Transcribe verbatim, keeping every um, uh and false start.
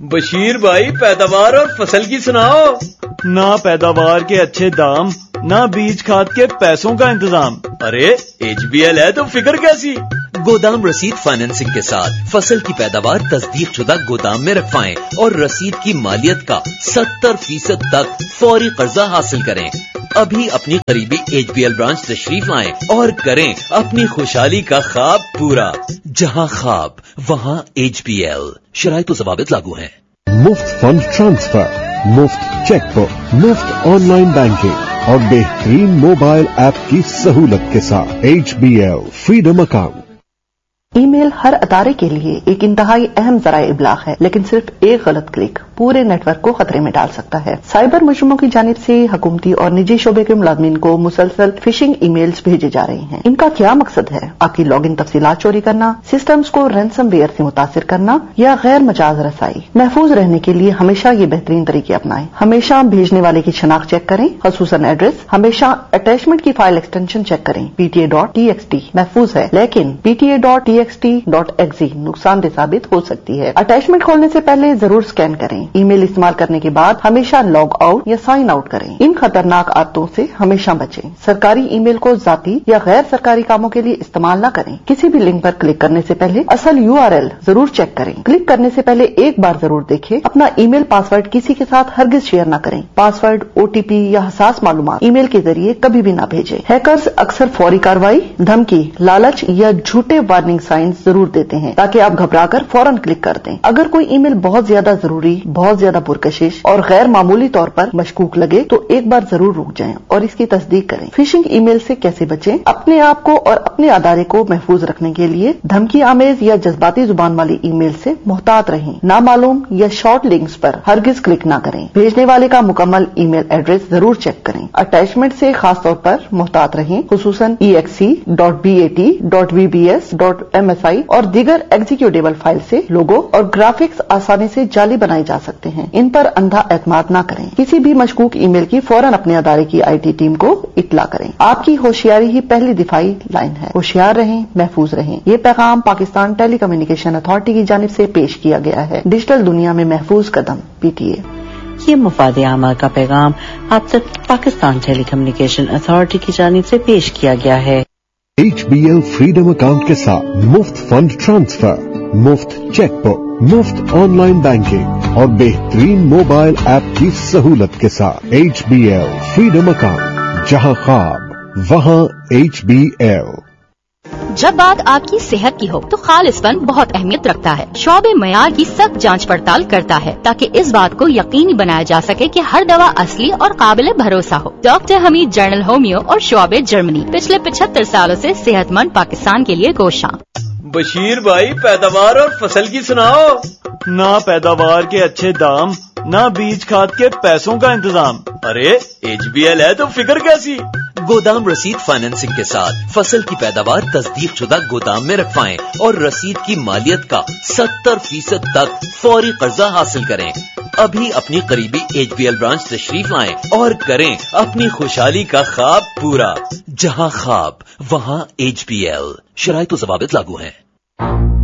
بشیر بھائی پیداوار اور فصل کی سناؤ۔ نہ پیداوار کے اچھے دام، نہ بیج کھاد کے پیسوں کا انتظام۔ ارے ایچ بی ایل ہے تو فکر کیسی؟ گودام رسید فائنینسنگ کے ساتھ فصل کی پیداوار تصدیق شدہ گودام میں رکھوائیں اور رسید کی مالیت کا ستر فیصد تک فوری قرضہ حاصل کریں۔ ابھی اپنی قریبی ایچ بی ایل برانچ تشریف لائیں اور کریں اپنی خوشحالی کا خواب پورا۔ جہاں خواب وہاں ایچ بی ایل۔ شرائط و ضوابط لاگو ہیں۔ مفت فنڈ ٹرانسفر، مفت چیک بک، مفت آن لائن بینکنگ اور بہترین موبائل ایپ کی سہولت کے ساتھ H be L freedom account. ای میل ہر ادارے کے لیے ایک انتہائی اہم ذرائع ابلاغ ہے، لیکن صرف ایک غلط کلک پورے نیٹ ورک کو خطرے میں ڈال سکتا ہے۔ سائبر مجرموں کی جانب سے حکومتی اور نجی شعبے کے ملازمین کو مسلسل فشنگ ای میلز بھیجے جا رہے ہیں۔ ان کا کیا مقصد ہے؟ آپ کی لاگ ان تفصیلات چوری کرنا، سسٹمز کو رینسم ویئر سے متاثر کرنا یا غیر مجاز رسائی۔ محفوظ رہنے کے لیے ہمیشہ یہ بہترین طریقے اپنائیں۔ ہمیشہ بھیجنے والے کی شناخت چیک کریں، خصوصاً ایڈریس۔ ہمیشہ اٹیچمنٹ کی فائل ایکسٹینشن چیک کریں۔ P T A dot T x T محفوظ ہے، لیکن P T A dot T x T dot exe نقصان دہ ثابت ہو سکتی ہے۔ اٹیچمنٹ کھولنے سے پہلے ضرور سکین کریں۔ ای میل استعمال کرنے کے بعد ہمیشہ لاگ آؤٹ یا سائن آؤٹ کریں۔ ان خطرناک عادتوں سے ہمیشہ بچیں۔ سرکاری ای میل کو ذاتی یا غیر سرکاری کاموں کے لیے استعمال نہ کریں۔ کسی بھی لنک پر کلک کرنے سے پہلے اصل یو آر ایل ضرور چیک کریں۔ کلک کرنے سے پہلے ایک بار ضرور دیکھیں۔ اپنا ای میل پاس ورڈ کسی کے ساتھ ہرگز شیئر نہ کریں۔ پاس ورڈ، او ٹی پی یا حساس معلومات ای میل کے ذریعے کبھی بھی نہ بھیجیں۔ ہیکرز اکثر فوری کارروائی، دھمکی، لالچ یا جھوٹے وارننگ سائنز ضرور دیتے ہیں تاکہ آپ گھبرا کر فوراً کلک کر دیں۔ اگر کوئی ای میل بہت زیادہ ضروری، بہت زیادہ پرکشش اور غیر معمولی طور پر مشکوک لگے تو ایک بار ضرور رک جائیں اور اس کی تصدیق کریں۔ فشنگ ای میل سے کیسے بچیں؟ اپنے آپ کو اور اپنے ادارے کو محفوظ رکھنے کے لیے دھمکی آمیز یا جذباتی زبان والی ای میل سے محتاط رہیں۔ نامعلوم یا شارٹ لنکس پر ہرگز کلک نہ کریں۔ بھیجنے والے کا مکمل ای میل ایڈریس ضرور چیک کریں۔ اٹیچمنٹ سے خاص طور پر محتاط رہیں، خصوصاً ای x C dot be A T dot we B S dot M S I اور دیگر ایگزیکیوٹیبل فائل سے لوگو اور گرافکس آسانی سے جعلی بنائے جا سکتے ہیں۔ ان پر اندھا اعتماد نہ کریں۔ کسی بھی مشکوک ای میل کی فوراً اپنے ادارے کی آئی ٹی ٹیم کو اطلاع کریں۔ آپ کی ہوشیاری ہی پہلی دفاعی لائن ہے۔ ہوشیار رہیں، محفوظ رہیں۔ یہ پیغام پاکستان ٹیلی کمیونیکیشن اتھارٹی کی جانب سے پیش کیا گیا ہے۔ ڈیجیٹل دنیا میں محفوظ قدم، پی ٹی اے۔ یہ مفاد عامہ کا پیغام آپ تک پاکستان ٹیلی کمیونیکیشن اتھارٹی کی جانب سے پیش کیا گیا ہے۔ H be L freedom account کے ساتھ مفت فنڈ ٹرانسفر، مفت چیک بک، مفت آن لائن بینکنگ اور بہترین موبائل ایپ کی سہولت کے ساتھ H be L freedom account. جہاں خواب وہاں ایچ بی ایل۔ جب بات آپ کی صحت کی ہو تو خالص فن بہت اہمیت رکھتا ہے۔ شعبے معیار کی سخت جانچ پڑتال کرتا ہے تاکہ اس بات کو یقینی بنایا جا سکے کہ ہر دوا اصلی اور قابل بھروسہ ہو۔ ڈاکٹر حمید جنرل ہومیو اور شعبے جرمنی پچھلے پچہتر سالوں سے صحت مند پاکستان کے لیے گوشاں۔ بشیر بھائی پیداوار اور فصل کی سناؤ۔ نہ پیداوار کے اچھے دام، نہ بیج کھاد کے پیسوں کا انتظام۔ ارے ایچ بی ایل ہے تو فکر کیسی؟ گودام رسید فائنینسنگ کے ساتھ فصل کی پیداوار تصدیق شدہ گودام میں رکھوائیں اور رسید کی مالیت کا ستر فیصد تک فوری قرضہ حاصل کریں۔ ابھی اپنی قریبی ایچ بی ایل برانچ تشریف لائیں اور کریں اپنی خوشحالی کا خواب پورا۔ جہاں خواب وہاں ایچ بی ایل۔ شرائط و ضوابط لاگو ہیں۔